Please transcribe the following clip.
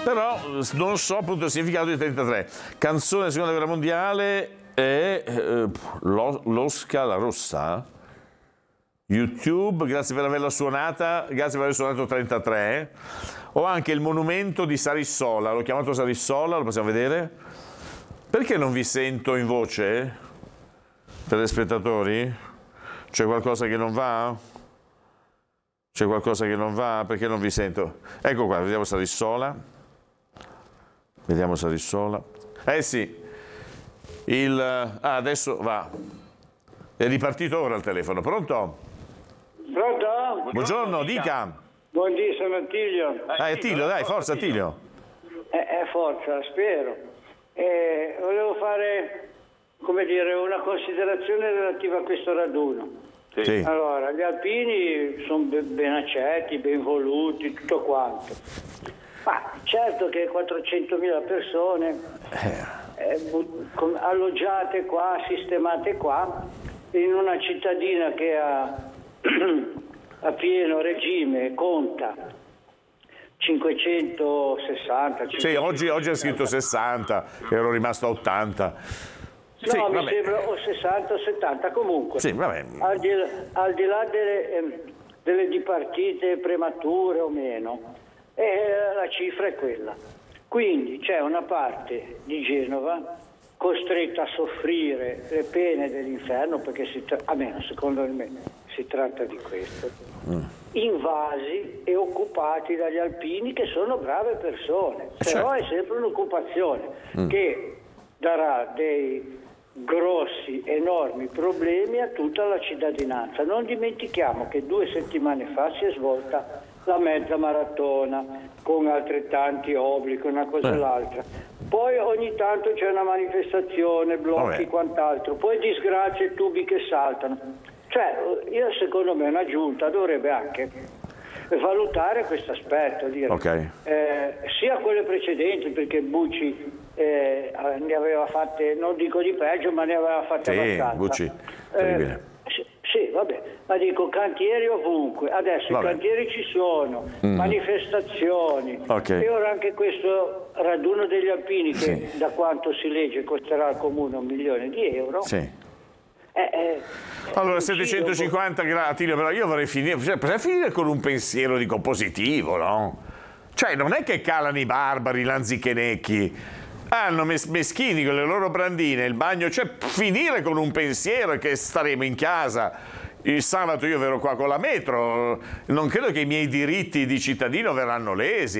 Però non so appunto il significato di 33. Canzone della seconda guerra mondiale è l'Osca la Rossa. YouTube, grazie per averla suonata, grazie per aver suonato 33. Ho anche il monumento di Sarissola, l'ho chiamato Sarissola, lo possiamo vedere? Perché non vi sento in voce? Telespettatori? C'è qualcosa che non va? C'è qualcosa che non va? Perché non vi sento? Ecco qua, vediamo Sarissola. Vediamo Sarissola. Eh sì, adesso va. È ripartito ora il telefono. Pronto? Pronto? Buongiorno, dica. Buondì, sono Attilio. È Tilio, dai, forza Tilio. Forza, spero. Volevo fare, come dire, una considerazione relativa a questo raduno. Sì. Allora, gli alpini sono ben accetti, ben voluti, tutto quanto. Ma certo che 400.000 persone alloggiate qua, sistemate qua, in una cittadina che a pieno regime conta 560. Sì, oggi ha scritto 60, ero rimasto a 80. No, Sì, mi vabbè. sembra o 60 o 70 comunque. Sì, vabbè. Al di là delle dipartite premature o meno, la cifra è quella. Quindi c'è una parte di Genova costretta a soffrire le pene dell'inferno, perché almeno secondo me si tratta di questo, invasi e occupati dagli alpini, che sono brave persone, però è sempre un'occupazione che darà dei grossi, enormi problemi a tutta la cittadinanza. Non dimentichiamo che 2 settimane fa si è svolta la mezza maratona con altrettanti obblighi, una cosa e l'altra. Poi ogni tanto c'è una manifestazione, blocchi, quant'altro, poi disgrazie, tubi che saltano. Cioè, secondo me una giunta dovrebbe anche valutare questo aspetto, sia quelle precedenti, perché Bucci ne aveva fatte, non dico di peggio, ma ne aveva fatte abbastanza. Bucci, terribile. Sì, vabbè, ma dico cantieri ovunque, adesso i cantieri ci sono, manifestazioni, e ora anche questo raduno degli alpini che da quanto si legge costerà al comune 1 milione di euro. Allora 750 Attilio, però io vorrei finire con un pensiero dico positivo, no? Cioè non è che calano i barbari, i lanzichenecchi, hanno meschini con le loro brandine, il bagno, cioè finire con un pensiero che staremo in casa. Il sabato io verrò qua con la metro, non credo che i miei diritti di cittadino verranno lesi.